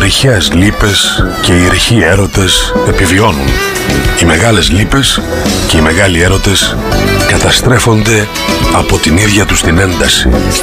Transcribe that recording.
ρηχές λύπες και οι ρηχοί έρωτες επιβιώνουν. Οι μεγάλες λύπες και οι μεγάλοι έρωτες καταστρέφονται από την ίδια τους την ένταση.